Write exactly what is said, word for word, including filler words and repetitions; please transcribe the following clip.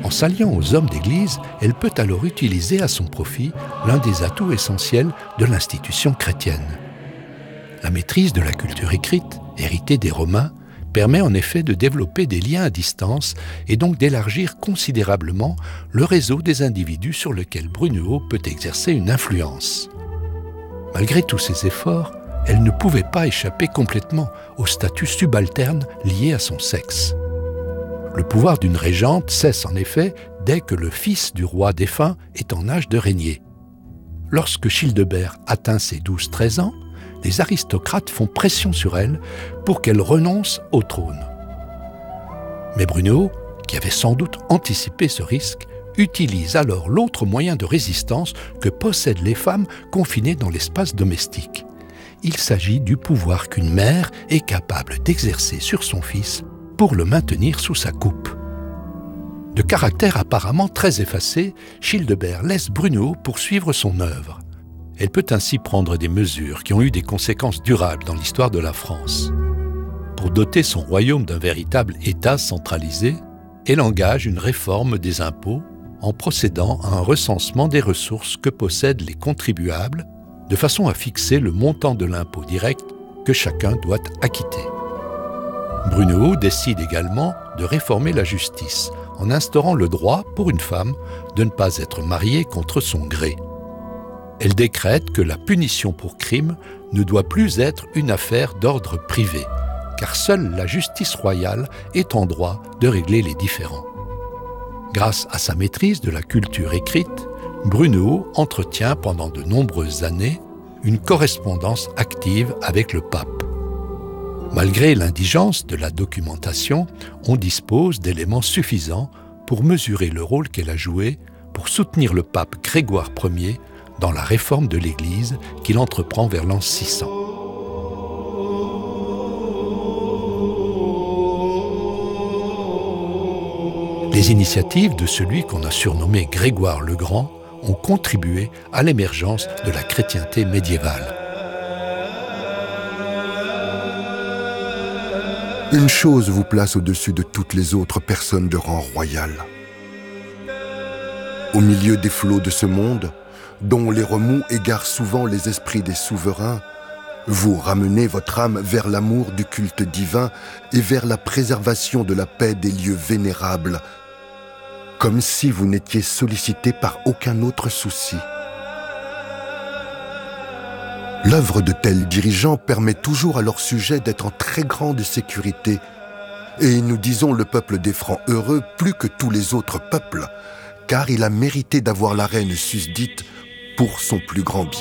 En s'alliant aux hommes d'Église, elle peut alors utiliser à son profit l'un des atouts essentiels de l'institution chrétienne. La maîtrise de la culture écrite, héritée des Romains, permet en effet de développer des liens à distance et donc d'élargir considérablement le réseau des individus sur lequel Brunehaut peut exercer une influence. Malgré tous ces efforts, elle ne pouvait pas échapper complètement au statut subalterne lié à son sexe. Le pouvoir d'une régente cesse en effet dès que le fils du roi défunt est en âge de régner. Lorsque Childebert atteint ses douze treize ans, les aristocrates font pression sur elle pour qu'elle renonce au trône. Mais Brunehaut, qui avait sans doute anticipé ce risque, utilise alors l'autre moyen de résistance que possèdent les femmes confinées dans l'espace domestique. Il s'agit du pouvoir qu'une mère est capable d'exercer sur son fils pour le maintenir sous sa coupe. De caractère apparemment très effacé, Childebert laisse Brunehaut poursuivre son œuvre. Elle peut ainsi prendre des mesures qui ont eu des conséquences durables dans l'histoire de la France. Pour doter son royaume d'un véritable État centralisé, elle engage une réforme des impôts en procédant à un recensement des ressources que possèdent les contribuables, de façon à fixer le montant de l'impôt direct que chacun doit acquitter. Brunehaut décide également de réformer la justice en instaurant le droit pour une femme de ne pas être mariée contre son gré. Elle décrète que la punition pour crime ne doit plus être une affaire d'ordre privé, car seule la justice royale est en droit de régler les différends. Grâce à sa maîtrise de la culture écrite, Brunehaut entretient pendant de nombreuses années une correspondance active avec le pape. Malgré l'indigence de la documentation, on dispose d'éléments suffisants pour mesurer le rôle qu'elle a joué pour soutenir le pape Grégoire Ier dans la réforme de l'Église qu'il entreprend vers l'an six cents. Les initiatives de celui qu'on a surnommé Grégoire le Grand ont contribué à l'émergence de la chrétienté médiévale. Une chose vous place au-dessus de toutes les autres personnes de rang royal. Au milieu des flots de ce monde, dont les remous égarent souvent les esprits des souverains, vous ramenez votre âme vers l'amour du culte divin et vers la préservation de la paix des lieux vénérables, comme si vous n'étiez sollicité par aucun autre souci. L'œuvre de tels dirigeants permet toujours à leur sujet d'être en très grande sécurité, et nous disons le peuple des Francs heureux plus que tous les autres peuples, car il a mérité d'avoir la reine susdite pour son plus grand bien.